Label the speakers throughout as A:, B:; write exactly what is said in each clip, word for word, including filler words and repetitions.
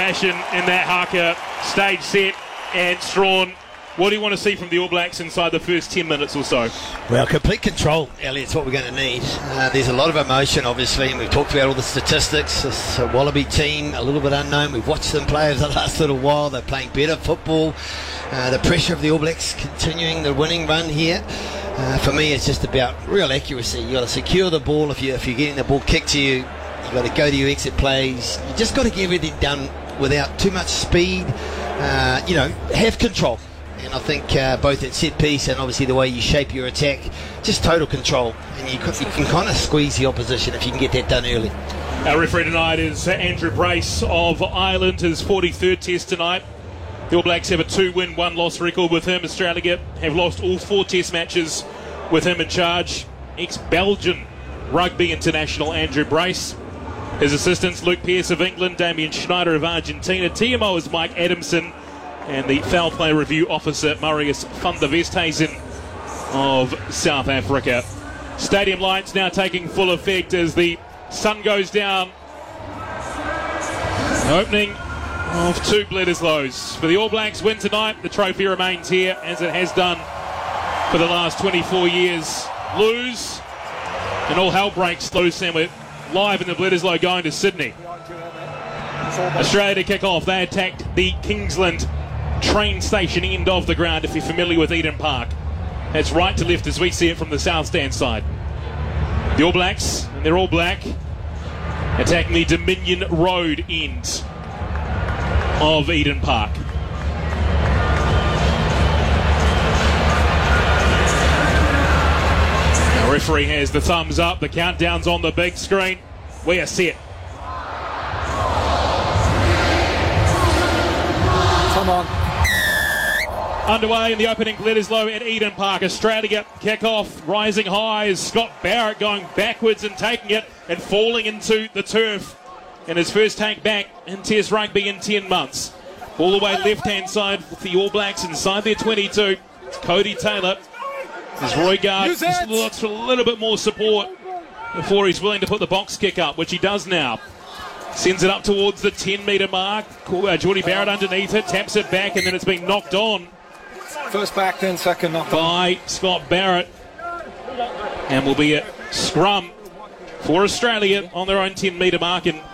A: passion in that haka. Stage set and Strawn. What do you want to see from the All Blacks inside the first ten minutes or so?
B: Well, complete control, Elliot's what we're going to need. Uh, there's a lot of emotion, obviously, and we've talked about all the statistics. It's a Wallaby team, a little bit unknown. We've watched them play over the last little while. They're playing better football. Uh, the pressure of the All Blacks continuing the winning run here. Uh, for me, it's just about real accuracy. You've got to secure the ball. If, you, if you're getting the ball kicked to you, you've got to go to your exit plays. You just got to get everything done without too much speed. Uh, you know, have control. And I think uh, both at set piece and obviously the way you shape your attack, just total control. And you, you can kind of squeeze the opposition if you can get that done early.
A: Our referee tonight is Andrew Brace of Ireland, his forty-third test tonight. The All Blacks have a two-win, one-loss record with him. Australia have lost all four test matches with him in charge. Ex-Belgian rugby international Andrew Brace. His assistants Luke Pearce of England, Damien Schneider of Argentina. T M O is Mike Adamson. And the foul play review officer, Marius van der Westhuizen of South Africa. Stadium lights now taking full effect as the sun goes down. Opening of two Bledisloes. For the All Blacks win tonight, the trophy remains here as it has done for the last twenty-four years. Lose, and all hell breaks loose, and we're live in the Bledisloe going to Sydney. Australia to kick off. They attacked the Kingsland train station end of the ground, if you're familiar with Eden Park. It's right to left as we see it from the south stand side. The All Blacks, and they're all black, attacking the Dominion Road end of Eden Park. The referee has the thumbs up. The countdown's on the big screen. We are set.
C: Come on.
A: Underway in the opening Bledisloe at Eden Park. Australia kick off, rising high as Scott Barrett going backwards and taking it and falling into the turf. And his first take back in Test rugby in ten months. All the way left-hand side with the All Blacks inside their twenty-two. It's Cody Taylor. As Roy Gard just looks for a little bit more support before he's willing to put the box kick up, which he does now. Sends it up towards the ten metre mark. Geordie Barrett underneath it, taps it back, and then it's been knocked on.
C: First back, then second knocked
A: by Scott Barrett. And will be a scrum for Australia on their own ten metre mark. And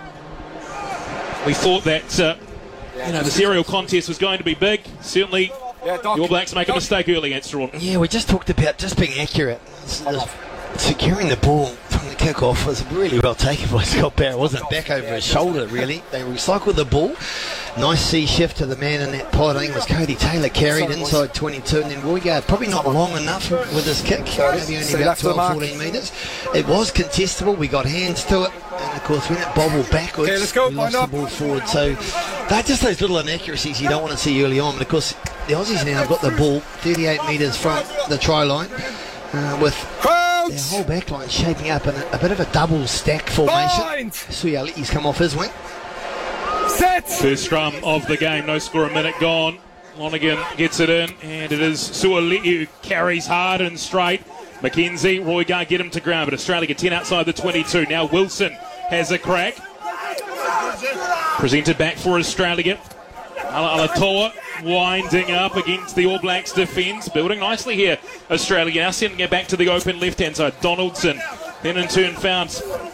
A: we thought that uh, you know, this aerial contest was going to be big. Certainly,
C: yeah, Doc,
A: the All Blacks make Doc. a mistake early against Strawn.
B: Yeah, we just talked about just being accurate. Securing the ball from the kick-off was really well taken by Scott Barrett. It wasn't back over his shoulder, really. They recycled the ball. Nice C shift to the man in that pod. I think it was Cody Taylor carried inside twenty-two, and then Roy Gard probably not long enough with his kick, maybe only about twelve, fourteen metres. It was contestable. We got hands to it, and of course when it bobbled backwards,
C: okay, let's go,
B: we lost the ball forward. So they're just those little inaccuracies you don't want to see early on. But of course the Aussies now have got the ball thirty-eight metres from the try line, uh, with their whole back line shaping up in a, a bit of a double stack formation. Suali'i's come off his wing.
C: Set.
A: First scrum of the game, no score, a minute gone. Lonergan gets it in, and it is Suali'i carries hard and straight. McKenzie, Roy Gard get him to ground, but Australia get ten outside the twenty-two. Now Wilson has a crack. Presented back for Australia. Alatoa winding up against the All Blacks defence. Building nicely here, Australia. Now sending it back to the open left-hand side. Donaldson then in turn found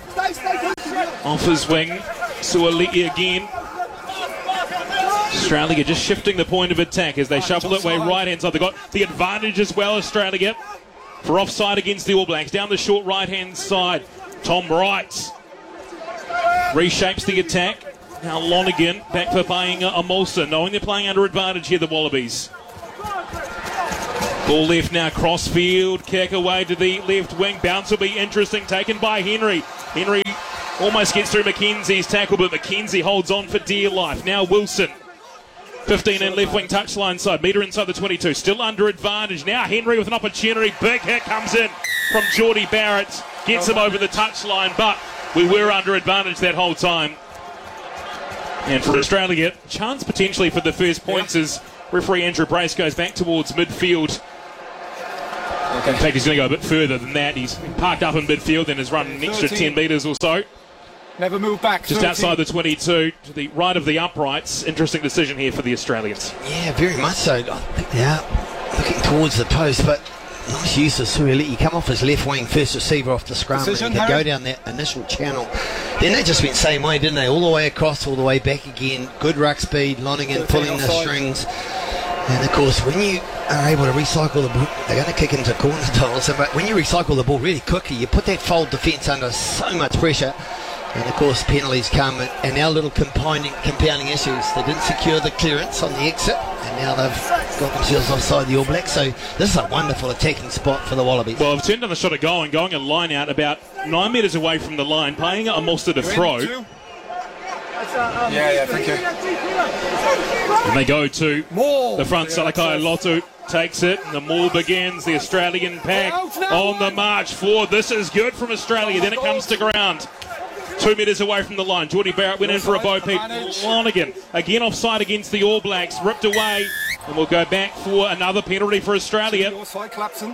A: off his wing. Suali'i again. Australia just shifting the point of attack as they shuffle it way right-hand side. They've got the advantage as well, Australia, for offside against the All Blacks. Down the short right-hand side, Tom Wright reshapes the attack. Now Lonergan back for playing a Molson, knowing they're playing under advantage here, the Wallabies. Ball left now, crossfield, kick away to the left wing. Bounce will be interesting, taken by Henry. Henry almost gets through Mackenzie's tackle, but Mackenzie holds on for dear life. Now Wilson, fifteen in left wing touchline side, metre inside the twenty-two, still under advantage. Now Henry with an opportunity, big hit comes in from Geordie Barrett, gets him over the touchline, but we were under advantage that whole time. And for Australia, chance potentially for the first points as referee Andrew Brace goes back towards midfield. Okay. In fact, he's going to go a bit further than that. He's parked up in midfield and has run an extra ten metres or so.
C: Never move back.
A: Just
C: thirteen.
A: outside the twenty-two, to the right of the uprights. Interesting decision here for the Australians.
B: Yeah, very much so. I think they are looking towards the post, but nice use of Suoli. He come off his left wing, first receiver off the scrum,
C: Decision,
B: and he could
C: Harry?
B: go down that initial channel. Then they just went the same way, didn't they? All the way across, all the way back again. Good ruck speed, Lonergan pulling the
C: offside.
B: strings. And of course, when you are able to recycle the ball, they're going to kick into corner doles, but when you recycle the ball really quickly, you put that fold defence under so much pressure. And of course, penalties come, and now little compounding, compounding issues. They didn't secure the clearance on the exit, and now they've got themselves offside the All Blacks. So this is a wonderful attacking spot for the Wallabies.
A: Well, I've turned on the shot of going, going a line out about nine metres away from the line, paying a Mulster to throw.
C: Yeah, yeah, thank you.
A: And they go to
C: More.
A: the front. Salakai Lotu takes it, and the maul begins. The Australian pack on the march forward. This is good from Australia. Then it comes to ground. Two metres away from the line. Geordie Barrett went in for a bow peep. Lonergan again offside against the All Blacks. Ripped away. And we'll go back for another penalty for Australia.
C: Your side, Clapson.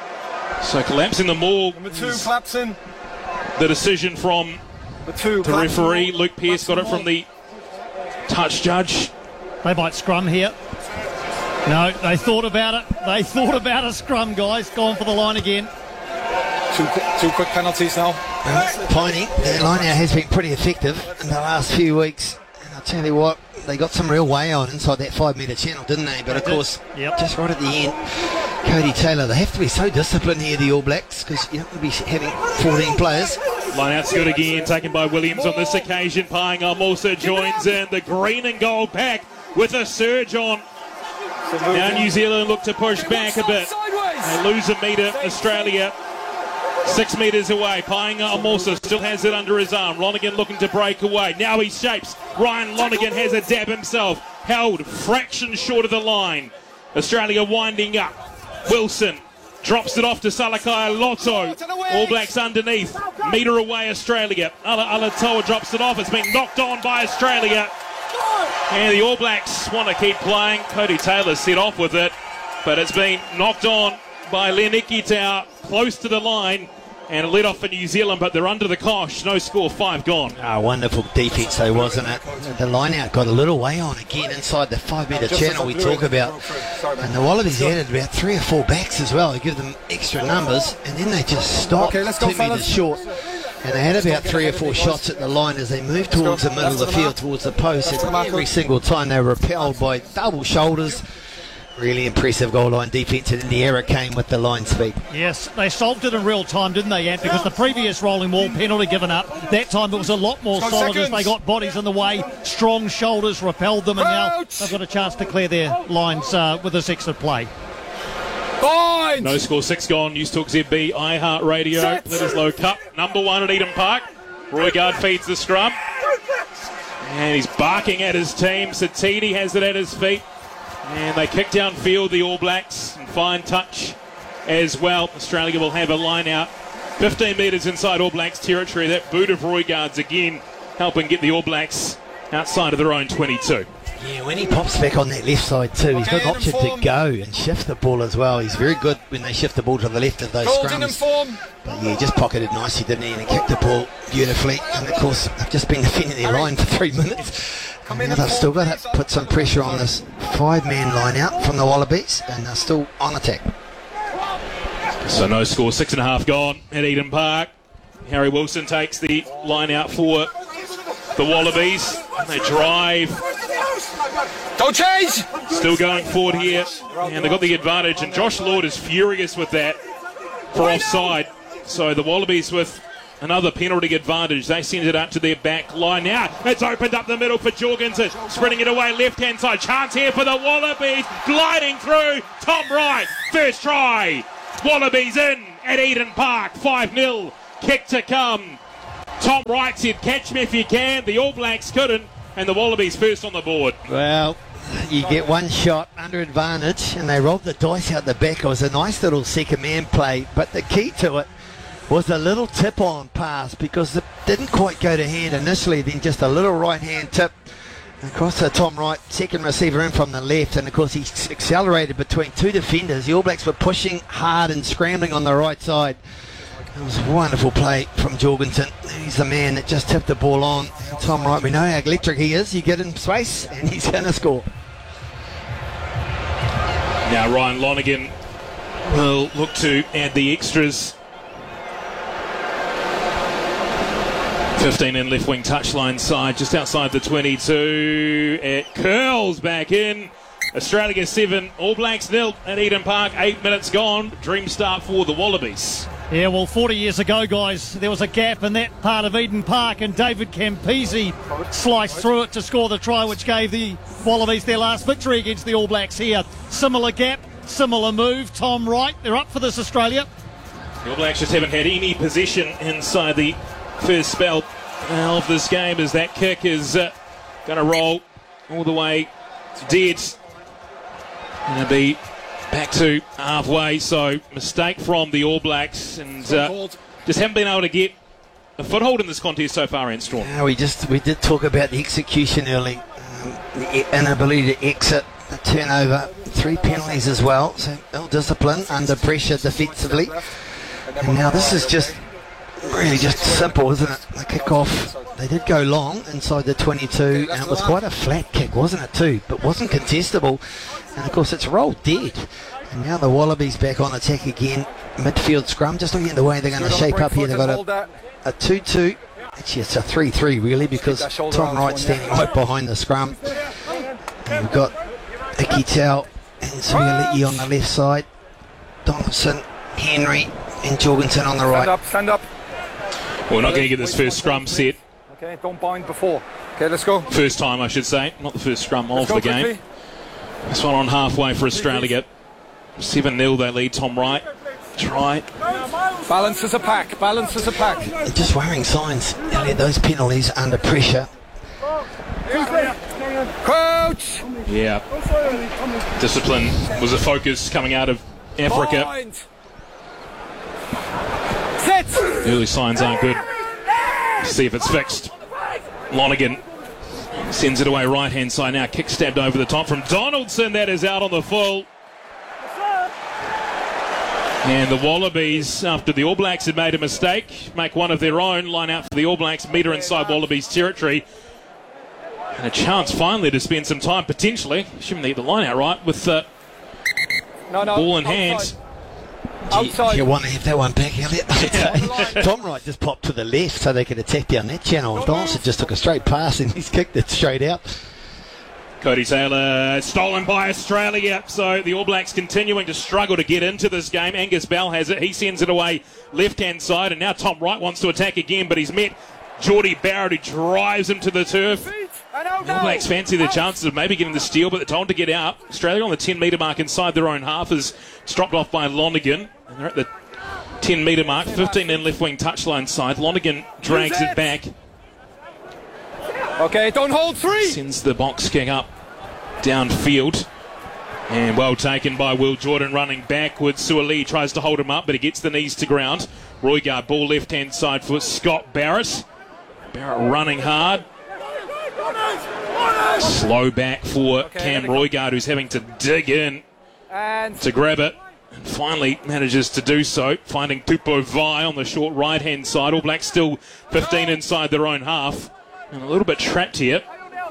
A: So collapsing the maul.
C: Number two, Clapson.
A: The decision from
C: The two,
A: the referee. Luke Pearce got it from the touch judge.
D: They might scrum here. No, they thought about it. They thought about a scrum, guys. Gone for the line again.
C: Two, two quick penalties now.
B: Piney, their line out has been pretty effective in the last few weeks. And I'll tell you what, they got some real way on inside that five metre channel, didn't they? But of
D: They did.
B: course,
D: Yep.
B: just right at the end, Cody Taylor, they have to be so disciplined here, the All Blacks, because you don't want to be having fourteen players.
A: Line out's good again, taken by Williams on this occasion. Paenga also joins in. The green and gold pack with a surge on. Now New Zealand look to push back a bit. They lose a metre, Australia. Six metres away. Paenga Amosa still has it under his arm. Lonergan looking to break away. Now he shapes. Ryan Lonergan has a dab himself. Held fraction short of the line. Australia winding up. Wilson drops it off to Salakai Lotto. All Blacks underneath. Metre away Australia. Ala Alatoa drops it off. It's been knocked on by Australia. And the All Blacks want to keep playing. Cody Taylor set off with it. But it's been knocked on by Leniki Tau close to the line. And a lead off for New Zealand, but they're under the cosh. No score, five gone.
B: Ah, wonderful defence though, wasn't it? The line out got a little way on again inside the five metre channel we talk about. And the Wallabies added about three or four backs as well to give them extra numbers. And then they just stopped
C: Okay, let's go,
B: two metres
C: fellas.
B: short. And they had about three or four shots at the line as they moved towards the middle of the field, towards the post. And every single time they were repelled by double shoulders. Really impressive goal line defence, and then the error came with the line speed.
D: Yes, they solved it in real time, didn't they, Ant? Because the previous rolling wall penalty given up, that time it was a lot more
C: Five
D: solid as
C: seconds.
D: they got bodies in the way, strong shoulders repelled them, and now
C: Ouch.
D: they've got a chance to clear their lines uh, with this extra play.
C: Fine.
A: No score, six gone. News Talk Z B, iHeartRadio,
C: Set.
A: Bledisloe Cup, number one at Eden Park. Roygaard feeds the scrum. And he's barking at his team. Satidi has it at his feet. And they kick downfield, the All Blacks, and fine touch as well. Australia will have a line out. fifteen metres inside All Blacks territory. That boot of Roygaard's again helping get the All Blacks outside of their own twenty-two.
B: Yeah, when he pops back on that left side too, he's got an option to go and shift the ball as well. He's very good when they shift the ball to the left of those
C: Golden in
B: scrums.
C: form.
B: But yeah, he just pocketed nicely, didn't he? And he kicked the ball beautifully. And of course, they've just been defending their line for three minutes. And now they've still got to put some pressure on this five-man line out from the Wallabies, and they're still on attack.
A: So no score, six and a half gone at Eden Park. Harry Wilson takes the line out for the Wallabies. They drive,
C: Don't change.
A: still going forward here, and they've got the advantage. And Josh Lord is furious with that for offside. So the Wallabies with another penalty advantage. They send it up to their back line. Now it's opened up the middle for Jorgensen. Spreading it away left hand side. Chance here for the Wallabies. Gliding through. Tom Wright. First try. Wallabies in at Eden Park. five nil. Kick to come. Tom Wright said, catch me if you can. The All Blacks couldn't. And the Wallabies first on the board.
B: Well, you get one shot under advantage, and they rolled the dice out the back. It was a nice little second man play, but the key to it was a little tip on pass, because it didn't quite go to hand initially, then just a little right hand tip across to Tom Wright, second receiver in from the left, and of course he accelerated between two defenders. The All Blacks were pushing hard and scrambling on the right side. It was a wonderful play from Jorgensen. He's the man that just tipped the ball on. And Tom Wright, we know how electric he is. You get in space and he's going to score.
A: Now Ryan Lonergan will look to add the extras. fifteen in left wing touchline side, just outside the twenty-two. It curls back in. Australia seven, All Blacks nil at Eden Park. Eight minutes gone. Dream start for the Wallabies.
D: Yeah, well, forty years ago, guys, there was a gap in that part of Eden Park, and David Campese sliced through it to score the try, which gave the Wallabies their last victory against the All Blacks here. Similar gap, similar move. Tom Wright, they're up for this, Australia.
A: The All Blacks just haven't had any possession inside the first spell of this game, as that kick is uh, going to roll all the way dead. Going to be back to halfway, so mistake from the All Blacks, and uh, just haven't been able to get a foothold in this contest so far, Anstrom.
B: Yeah, we just we did talk about the execution early, um, the inability to exit, the turnover, three penalties as well, so ill discipline, under pressure defensively. And now this is just really just simple, isn't it? The kick-off, they did go long inside the twenty-two, and it was quite a flat kick, wasn't it, too? But wasn't contestable, and of course it's rolled dead. And now the Wallabies back on attack again. Midfield scrum, just looking at the way they're going to shape up here. They've got a, a two two, actually it's a three three really, because Tom Wright standing right behind the scrum. And we've got Iki Tau and Suialii on the left side, Donaldson, Henry and Jorgensen on the right.
C: Stand up, stand up.
A: We're not going to get this first scrum set.
C: Okay, don't bind before. Okay, let's go.
A: First time, I should say, not the first scrum of the game.
C: Quickly.
A: This one on halfway for Australia. seven nil they lead. Tom Wright. Try.
C: Balance as a pack, balance as a pack.
B: Just worrying signs, Elliot, those penalties under pressure.
C: Coach!
A: Yeah. Discipline was a focus coming out of Africa.
C: Bind. Set!
A: Early signs aren't good. See if it's fixed. Lonergan sends it away right hand side now. Kick stabbed over the top from Donaldson. That is out on the full. And the Wallabies, after the All Blacks had made a mistake, make one of their own, line out for the All Blacks, metre inside Wallabies territory. And a chance finally to spend some time, potentially, assuming they get the line out right, with the
C: no, no,
A: ball in
C: outside.
A: hand.
C: Outside.
B: You want to have that one back, Elliot? Tom Wright just popped to the left so they could attack down that channel. And Donaldson just took a straight pass and he's kicked it straight out.
A: Cody Taylor stolen by Australia, so the All Blacks continuing to struggle to get into this game. Angus Bell has it, he sends it away left-hand side, and now Tom Wright wants to attack again, but he's met Geordie Barrett, who drives him to the turf. The All Blacks fancy their chances of maybe getting the steal, but they're told to get out. Australia on the ten metre mark inside their own half is dropped off by Lonergan, and they're at the ten metre mark, fifteen in left wing touchline side. Lonergan drags it back.
C: Okay, don't hold three.
A: Sends the box kick up downfield. And well taken by Will Jordan running backwards. Suialii tries to hold him up, but he gets the knees to ground. Roigard ball left hand side for Scott Barrett. Barrett running hard. Slow back for
C: okay,
A: Cam Roigard, who's having to dig in
C: and
A: to grab it. And finally manages to do so, finding Tupou Vai on the short right hand side. All Blacks still fifteen inside their own half. And a little bit trapped here.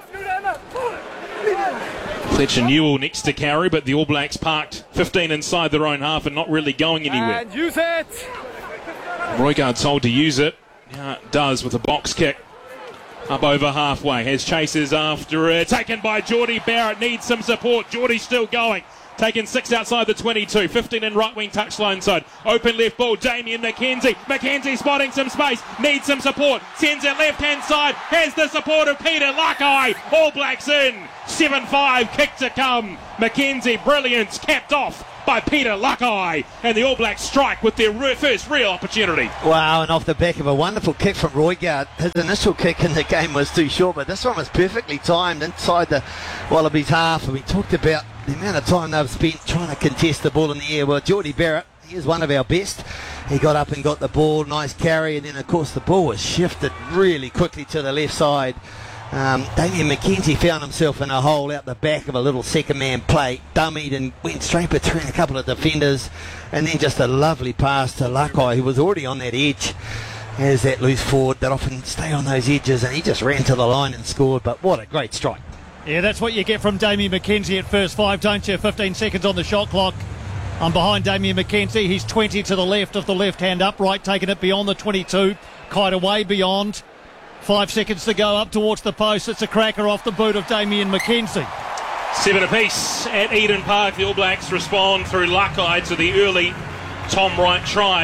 A: Fletcher Newell next to carry, but the All Blacks parked fifteen inside their own half and not really going anywhere.
C: And use it.
A: Roigard told to use it. Now it does with a box kick. Up over halfway. Has chasers after it. Taken by Geordie Barrett. Needs some support. Geordie still going. Taking six outside the twenty-two. fifteen in right wing touchline side. Open left ball. Damien McKenzie. McKenzie spotting some space. Needs some support. Sends it left hand side. Has the support of Peter Lakai. All Blacks in. seven five. Kick to come. McKenzie. Brilliance. Capped off by Peter Lakai. And the All Blacks strike with their re- first real opportunity.
B: Wow, and off the back of a wonderful kick from Roigard. His initial kick in the game was too short, but this one was perfectly timed inside the Wallabies half. And we talked about the amount of time they've spent trying to contest the ball in the air. Well, Geordie Barrett, he is one of our best. He got up and got the ball, nice carry, and then of course the ball was shifted really quickly to the left side Um, Damien McKenzie found himself in a hole out the back of a little second man plate, dummied and went straight between a couple of defenders, and then just a lovely pass to Lakai, who was already on that edge as that loose forward that often stay on those edges, and he just ran to the line and scored. But what a great strike.
D: Yeah, that's what you get from Damien McKenzie at first five, don't you? fifteen seconds on the shot clock. I'm behind Damien McKenzie. He's twenty to the left of the left hand upright, taking it beyond the twenty-two, kite away beyond. Five seconds to go up towards the post. It's a cracker off the boot of Damien McKenzie.
A: Seven apiece at Eden Park. The All Blacks respond through Lakai to the early Tom Wright try.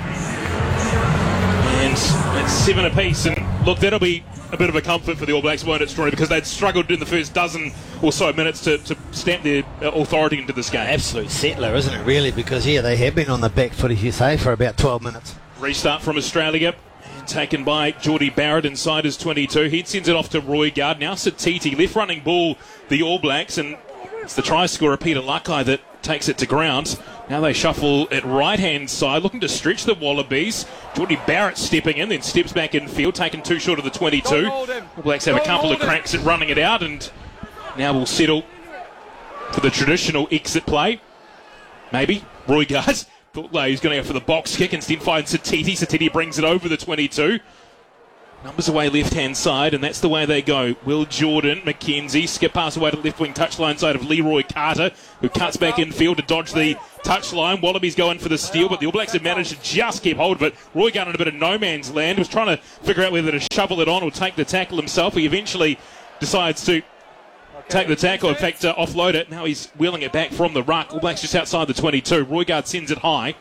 A: And it's seven apiece. And look, that'll be a bit of a comfort for the All Blacks, won't it, Story? Because they'd struggled in the first dozen or so minutes to, to stamp their authority into this game.
B: Absolute settler, isn't it, really? Because, yeah, they have been on the back foot, as you say, for about twelve minutes.
A: Restart from Australia. Taken by Geordie Barrett inside his twenty-two. He sends it off to Roigard. Now Satiti, left running ball, the All Blacks, and it's the try scorer Peter Lakai that takes it to ground. Now they shuffle at right-hand side, looking to stretch the Wallabies. Geordie Barrett stepping in, then steps back in field, taken two short of the twenty-two. All Blacks have a couple of cracks at running it out, and now we'll settle for the traditional exit play. Maybe Roigard. Thought he was going to go for the box kick, instead finds Satiti. Satiti brings it over the twenty-two. Numbers away left-hand side, and that's the way they go. Will Jordan, McKenzie, skip pass away to left-wing touchline side of Leroy Carter, who cuts back in field to dodge the touchline. Wallabies going for the steal, but the All Blacks have managed to just keep hold of it. Roy got in a bit of no man's land. He was trying to figure out whether to shovel it on or take the tackle himself. He eventually decides to take the tackle, in fact, uh, offload it. Now he's wheeling it back from the ruck. All Blacks just outside the twenty-two. Roigard sends it high.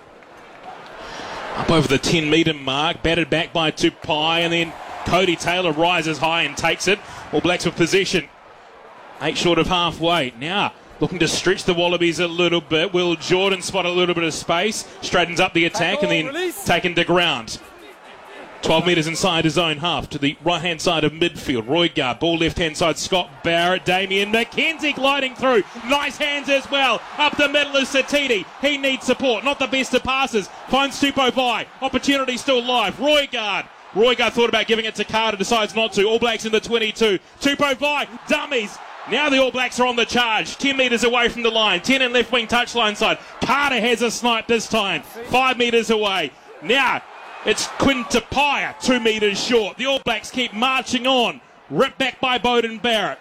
A: Up over the ten metre mark. Batted back by Tupai. And then Cody Taylor rises high and takes it. All Blacks with possession. Eight short of halfway. Now looking to stretch the Wallabies a little bit. Will Jordan spot a little bit of space. Straightens up the attack and then taken to ground. twelve metres inside his own half to the right-hand side of midfield. Roigard, ball left-hand side, Scott Barrett, Damien McKenzie gliding through. Nice hands as well. Up the middle is Satiti. He needs support. Not the best of passes. Finds Tupou Vai. Opportunity still live. Roigard. Roigard thought about giving it to Carter. Decides not to. All Blacks in the twenty-two. Tupou Vai. Dummies. Now the All Blacks are on the charge. ten metres away from the line. ten in left-wing touchline side. Carter has a snipe this time. five metres away. Now it's Quinn Tupaia, two metres short. The All Blacks keep marching on. Ripped back by Beauden Barrett.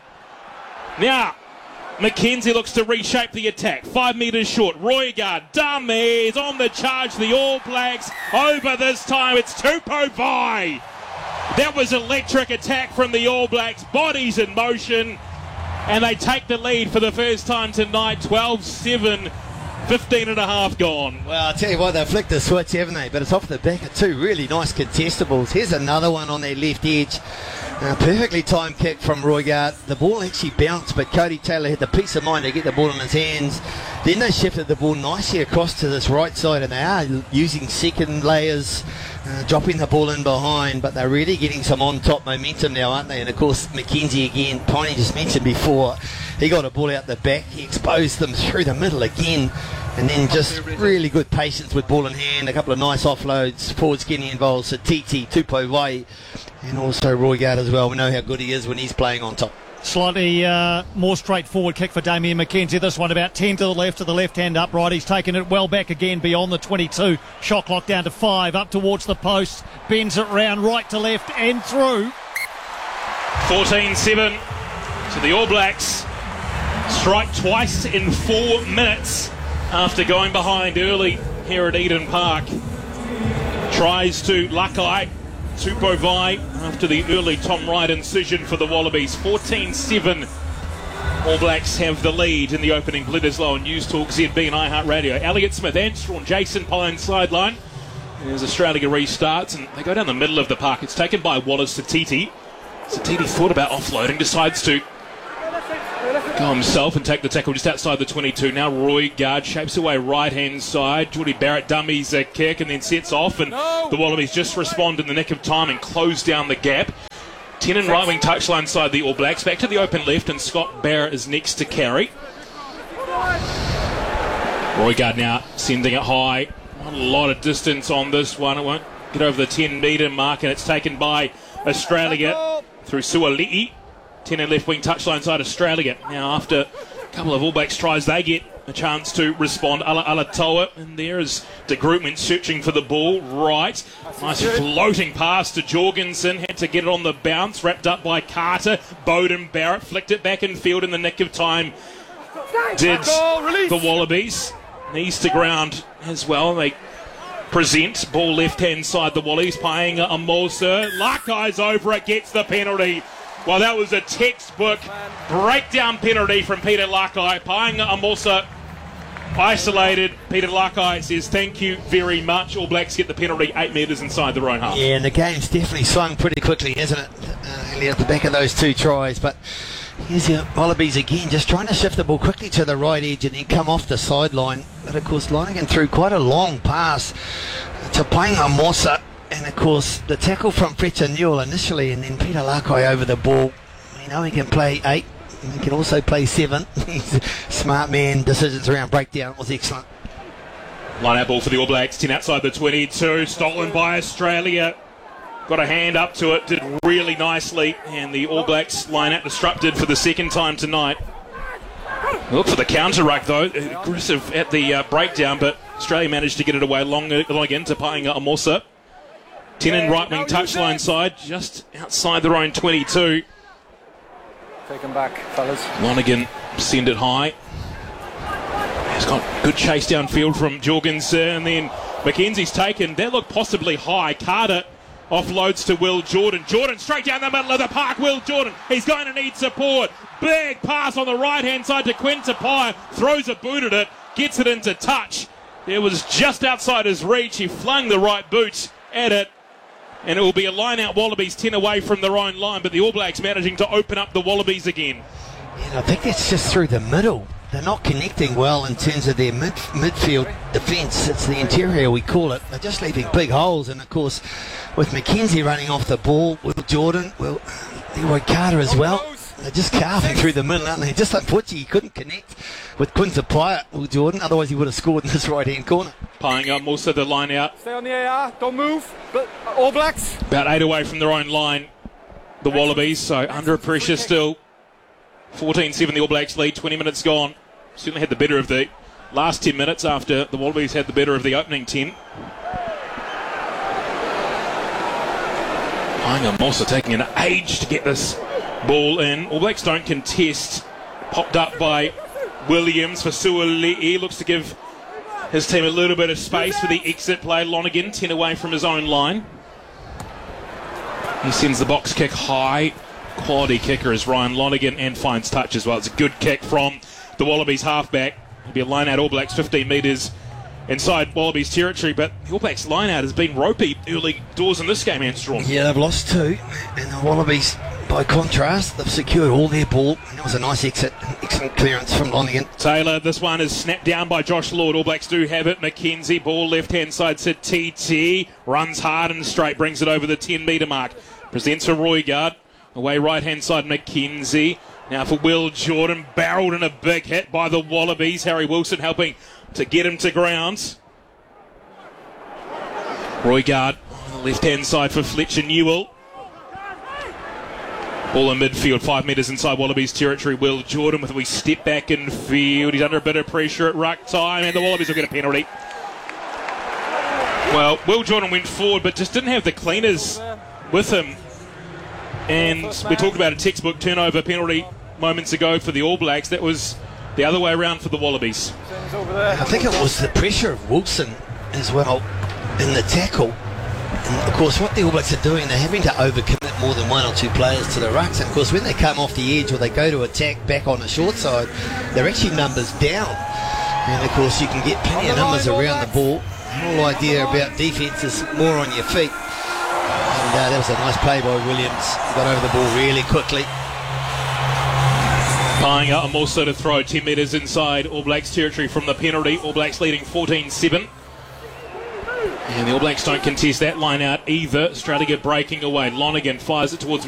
A: Now, McKenzie looks to reshape the attack. Five metres short. Roigard, dummies on the charge. The All Blacks over this time. It's Tupou Vai. That was electric attack from the All Blacks. Bodies in motion. And they take the lead for the first time tonight. twelve seven. fifteen and a half gone.
B: Well, I'll tell you what, they've flicked the switch, haven't they? But it's off the back of two really nice contestables. Here's another one on their left edge. Uh, perfectly timed kick from Roigard. The ball actually bounced, but Cody Taylor had the peace of mind to get the ball in his hands. Then they shifted the ball nicely across to this right side, and they are using second layers, uh, dropping the ball in behind, but they're really getting some on-top momentum now, aren't they? And, of course, McKenzie again, Piney just mentioned before, he got a ball out the back. He exposed them through the middle again. And then just really good patience with ball in hand. A couple of nice offloads. Forwards getting involved. Satiti, Tupou Vai, and also Roigard as well. We know how good he is when he's playing on top.
D: Slightly uh, more straightforward kick for Damien McKenzie. This one about ten to the left of the left-hand upright. He's taken it well back again beyond the twenty-two. Shot clock down to five. Up towards the post. Bends it round right to left and through.
A: fourteen seven. So the All Blacks strike twice in four minutes. After going behind early here at Eden Park. Tries to Lakai, Tupou Vai after the early Tom Wright incision for the Wallabies. fourteen seven. All Blacks have the lead in the opening. Bledisloe and News Talk, Z B and iHeartRadio. Elliott Smith, Armstrong, Jason Pine sideline. As Australia restarts and they go down the middle of the park. It's taken by Wallace Satiti. Satiti thought about offloading, decides to go himself and take the tackle just outside the twenty-two. Now Roigard shapes away right-hand side. Geordie Barrett dummies a kick and then sets off. And no. The Wallabies just respond in the nick of time and close down the gap. ten in right-wing touchline side, the All Blacks. Back to the open left, and Scott Barrett is next to carry. Roigard now sending it high. Not a lot of distance on this one. It won't get over the ten metre mark, and it's taken by Australia through Suali'i. ten and left wing touchline side Australia. Now after a couple of All Blacks tries, they get a chance to respond. Ala Alatoa, and there is De Groot went searching for the ball. Right. Nice floating pass to Jorgensen. Had to get it on the bounce. Wrapped up by Carter. Bowden Barrett flicked it back in field in the nick of time. Did the Wallabies. Knees to ground as well. They present. Ball left-hand side, the Wallabies. Paenga Amosa. Lakai's over it. Gets the penalty. Well, that was a textbook breakdown penalty from Peter Lakai. Paenga Amosa isolated. Peter Lakai says thank you very much. All Blacks get the penalty eight metres inside their own half.
B: Yeah, and the game's definitely swung pretty quickly, hasn't it? Uh, at the back of those two tries. But here's your Wallabies again, just trying to shift the ball quickly to the right edge and then come off the sideline. But of course, Lonergan threw quite a long pass to Paenga Amosa. And of course, the tackle from Fletcher Newell initially, and then Peter Lakai over the ball. We know he can play eight, and he can also play seven. He's a smart man. Decisions around breakdown was excellent.
A: Line out ball for the All Blacks, ten outside the twenty-two, stolen by Australia. Got a hand up to it, did really nicely, and the All Blacks line out disrupted for the second time tonight. Look for the counter ruck though, aggressive at the uh, breakdown, but Australia managed to get it away long, long again to Paenga Amosa. ten in right wing touchline side, just outside their own twenty-two.
C: Take him back, fellas.
A: Lonergan send it high. He's got good chase downfield from Jorgensen, and then McKenzie's taken. That looked possibly high. Carter offloads to Will Jordan. Jordan straight down the middle of the park. Will Jordan, he's going to need support. Big pass on the right-hand side to Quinn Tupaia. Throws a boot at it, gets it into touch. It was just outside his reach. He flung the right boot at it. And it will be a line-out Wallabies ten away from their own line, but the All Blacks managing to open up the Wallabies again.
B: Yeah, I think that's just through the middle. They're not connecting well in terms of their mid, midfield defence. It's the interior, we call it. They're just leaving big holes. And, of course, with McKenzie running off the ball, Will Jordan, Will, Leroy Carter as well. They're just carving through the middle, aren't they? Just unfortunately, he couldn't connect with Quinn Tupaia, Will Jordan. Otherwise, he would have scored in this right-hand corner.
A: Paenga also the line out.
C: Stay on the A R, don't move. But All Blacks.
A: About eight away from their own line, the Wallabies, so under pressure still. fourteen seven, the All Blacks lead, twenty minutes gone. Certainly had the better of the last ten minutes after the Wallabies had the better of the opening ten. Paenga also taking an age to get this ball in. All Blacks don't contest. Popped up by Williams for Suali'i. Looks to give his team a little bit of space for the exit play. Lonergan, ten away from his own line. He sends the box kick high. Quality kicker is Ryan Lonergan, and finds touch as well. It's a good kick from the Wallabies halfback. It'll be a line out All Blacks fifteen metres inside Wallabies territory, but the All Blacks line out has been ropey early doors in this game, Anstrom.
B: Yeah, they've lost two, and the Wallabies, by contrast, they've secured all their ball. And it was a nice exit, excellent clearance from Lonergan.
A: Taylor, this one is snapped down by Josh Lord. All Blacks do have it. McKenzie, ball left-hand side to T T. Runs hard and straight, brings it over the ten metre mark. Presents for Roygaard. Away right-hand side, McKenzie. Now for Will Jordan, barreled in a big hit by the Wallabies. Harry Wilson helping to get him to ground. Roygaard on the left-hand side for Fletcher Newell. Ball in midfield, five metres inside Wallabies territory. Will Jordan with a wee step back in field. He's under a bit of pressure at ruck time, and the Wallabies will get a penalty. Well, Will Jordan went forward, but just didn't have the cleaners with him. And we talked about a textbook turnover penalty moments ago for the All Blacks. That was the other way around for the Wallabies.
B: I think it was the pressure of Wilson as well in the tackle. And of course, what the All Blacks are doing, they're having to overcommit more than one or two players to the rucks. And of course, when they come off the edge or they go to attack back on the short side, they're actually numbers down. And of course, you can get plenty of numbers around the ball. The whole idea about defence is more on your feet. And uh, that was a nice play by Williams. Got over the ball really quickly.
A: Paenga Amosa to throw ten metres inside All Blacks territory from the penalty. All Blacks leading fourteen seven. And the All Blacks don't contest that line out either. Australia breaking away. Lonergan fires it towards